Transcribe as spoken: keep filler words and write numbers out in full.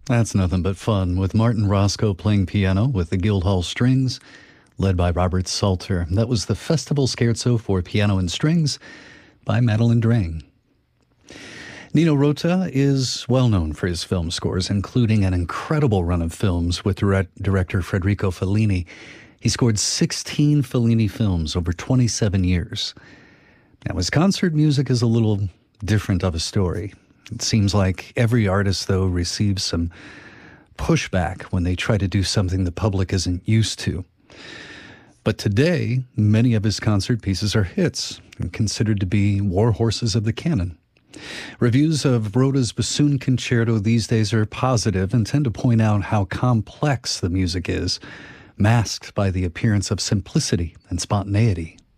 That's nothing but fun, with Martin Roscoe playing piano with the Guildhall Strings, led by Robert Salter. That was the Festival Scherzo for Piano and Strings by Madeline Drang. Nino Rota is well known for his film scores, including an incredible run of films with direct- director Federico Fellini. He scored sixteen Fellini films over twenty-seven years. Now, his concert music is a little different of a story. It seems like every artist, though, receives some pushback when they try to do something the public isn't used to. But today, many of his concert pieces are hits and considered to be war horses of the canon. Reviews of Rota's Bassoon Concerto these days are positive and tend to point out how complex the music is, masked by the appearance of simplicity and spontaneity.